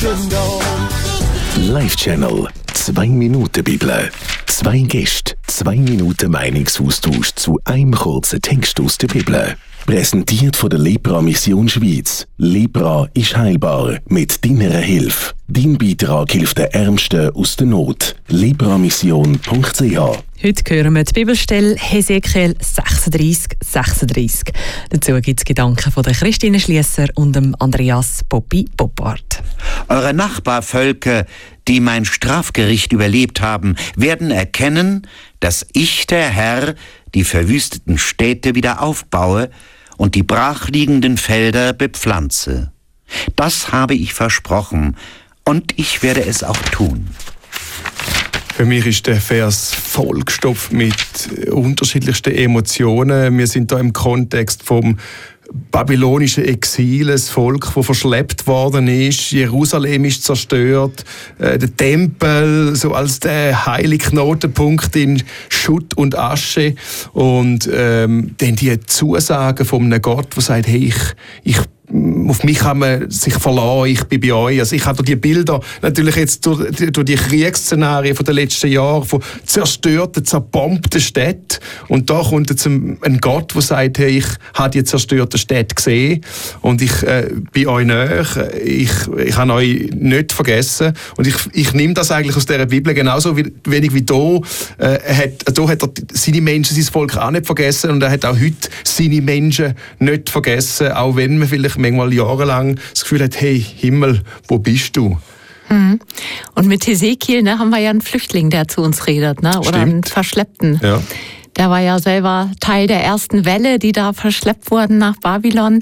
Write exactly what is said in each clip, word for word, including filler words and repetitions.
Live-Channel. Zwei Minuten Bibel. Zwei Gäste. Zwei Minuten Meinungsaustausch zu einem kurzen Text aus der Bibel. Präsentiert von der Lepra Mission Schweiz. Lepra ist heilbar mit deiner Hilfe. Dein Beitrag hilft den Ärmsten aus der Not. lepramission punkt c h. Heute hören wir die Bibelstelle Hesekiel sechsunddreissig, sechsunddreissig. Dazu gibt es Gedanken von der Christine Schliesser und dem Andreas Poppi Poppart. Eure Nachbarvölker, die mein Strafgericht überlebt haben, werden erkennen, dass ich, der Herr, die verwüsteten Städte wieder aufbaue und die brachliegenden Felder bepflanze. Das habe ich versprochen und ich werde es auch tun. Für mich ist der Vers vollgestopft mit unterschiedlichsten Emotionen. Wir sind da im Kontext vom babylonischen Exil, das Volk, das verschleppt worden ist. Jerusalem ist zerstört. Der Tempel so als der heilige Knotenpunkt in Schutt und Asche. Und ähm, dann die Zusagen von einem Gott, der sagt, hey, ich, ich auf mich kann man sich verlassen, ich bin bei euch. Also ich habe die Bilder natürlich jetzt durch, durch die Kriegsszenarien von den letzten Jahren von zerstörten, zerbombten Städten. Und da kommt jetzt ein, ein Gott, der sagt, hey, ich habe die zerstörten Städte gesehen und ich äh, bin euch nahe, ich, ich habe euch nicht vergessen. Und ich, ich nehme das eigentlich aus dieser Bibel genauso wenig wie da. Äh, er hat, da hat er seine Menschen, sein Volk auch nicht vergessen und er hat auch heute seine Menschen nicht vergessen, auch wenn man vielleicht manchmal jahrelang das Gefühl hat, hey, Himmel, wo bist du? Mhm. Und mit Hesekiel, ne, haben wir ja einen Flüchtling, der zu uns redet, ne? Oder einen Verschleppten. Ja. Der war ja selber Teil der ersten Welle, die da verschleppt wurden nach Babylon.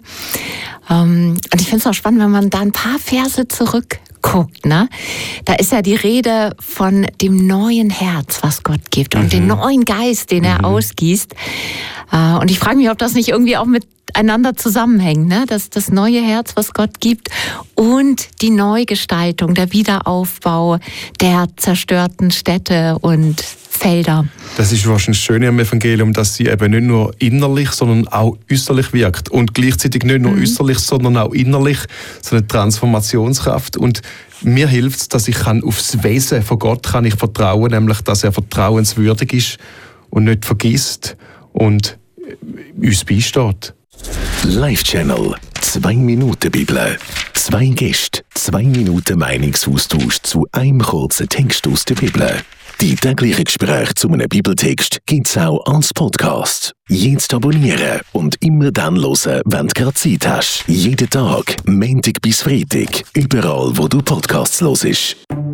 Ähm, und ich finde es auch spannend, wenn man da ein paar Verse zurückguckt, ne? Da ist ja die Rede von dem neuen Herz, was Gott gibt und mhm. den neuen Geist, den er mhm. ausgießt. Äh, und ich frage mich, ob das nicht irgendwie auch miteinander zusammenhängt, ne? Das, das neue Herz, was Gott gibt und die Neugestaltung, der Wiederaufbau der zerstörten Städte und Felder. Das ist wahrscheinlich das Schöne am Evangelium, dass sie eben nicht nur innerlich, sondern auch äußerlich wirkt. Und gleichzeitig nicht nur mhm. äußerlich, sondern auch innerlich, so eine Transformationskraft. Und mir hilft es, dass ich kann aufs Wesen von Gott kann ich vertrauen, nämlich, dass er vertrauenswürdig ist und nicht vergisst und uns beisteht. Live-Channel. Zwei Minuten Bibel. Zwei Gäste. Zwei Minuten Meinungsaustausch zu einem kurzen Text aus der Bibel. Die täglichen Gespräche zu einem Bibeltext gibt es auch als Podcast. Jetzt abonnieren und immer dann hören, wenn du gerade Zeit hast. Jeden Tag, Montag bis Freitag, überall, wo du Podcasts hörst.